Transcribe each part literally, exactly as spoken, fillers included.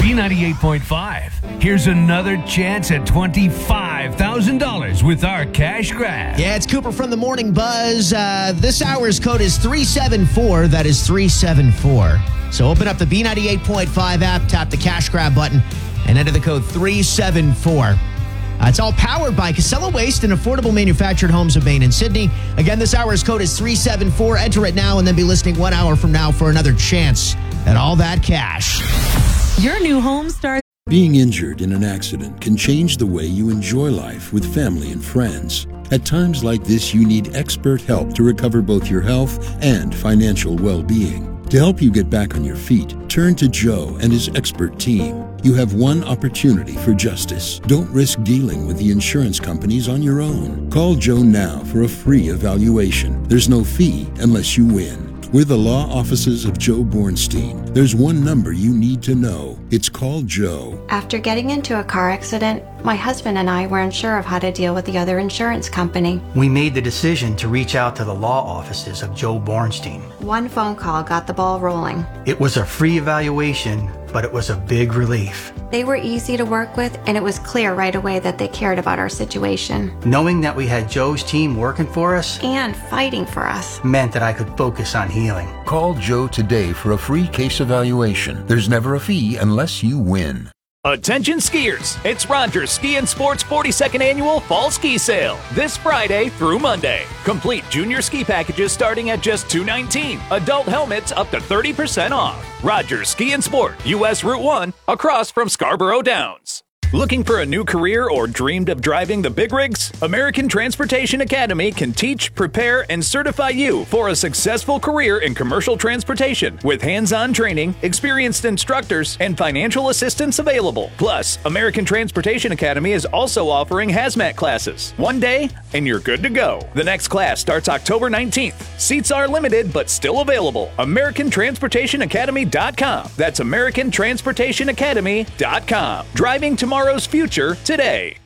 B ninety-eight point five. Here's another chance at twenty-five thousand dollars with our cash grab. Yeah, it's Cooper from the Morning Buzz. Uh, this hour's code is three seven four. That is three seven four. So open up the B ninety-eight point five app, tap the cash grab button, and enter the code three seven four. Uh, it's all powered by Casella Waste and Affordable Manufactured Homes of Maine and Sydney. Again, this hour's code is three seven four. Enter it now and then be listening one hour from now for another chance at all that cash. Your new home starts. Being injured in an accident can change the way you enjoy life with family and friends. At times like this, you need expert help to recover both your health and financial well-being. To help you get back on your feet, turn to Joe and his expert team. You have one opportunity for justice. Don't risk dealing with the insurance companies on your own. Call Joe now for a free evaluation. There's no fee unless you win. We're the law offices of Joe Bornstein. There's one number you need to know. It's called Joe. After getting into a car accident, my husband and I weren't sure of how to deal with the other insurance company. We made the decision to reach out to the law offices of Joe Bornstein. One phone call got the ball rolling. It was a free evaluation, but it was a big relief. They were easy to work with, and it was clear right away that they cared about our situation. Knowing that we had Joe's team working for us and fighting for us meant that I could focus on healing. Call Joe today for a free case evaluation. There's never a fee unless you win. Attention skiers, it's Rogers Ski and Sports forty-second Annual Fall Ski Sale this Friday through Monday. Complete junior ski packages starting at just two hundred nineteen dollars. Adult helmets up to thirty percent off. Rogers Ski and Sport, U S Route one, across from Scarborough Downs. Looking for a new career or dreamed of driving the big rigs? American Transportation Academy can teach, prepare, and certify you for a successful career in commercial transportation with hands-on training, experienced instructors, and financial assistance available. Plus, American Transportation Academy is also offering hazmat classes. One day, and you're good to go. The next class starts October nineteenth. Seats are limited, but still available. American Transportation Academy dot com. That's American Transportation Academy dot com. Driving tomorrow's future today.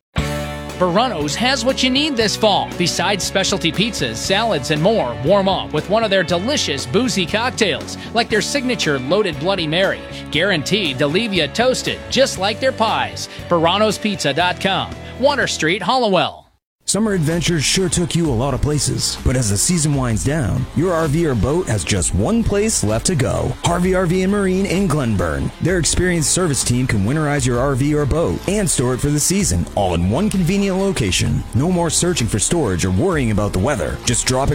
Verano's has what you need this fall. Besides specialty pizzas, salads, and more, warm up with one of their delicious boozy cocktails, like their signature Loaded Bloody Mary, guaranteed to leave you toasted, just like their pies. Verano's Pizza dot com, Water Street, Hollowell. Summer adventures sure took you a lot of places, but as the season winds down, your R V or boat has just one place left to go. Harvey R V and Marine in Glenburn. Their experienced service team can winterize your R V or boat and store it for the season, all in one convenient location. No more searching for storage or worrying about the weather. Just drop it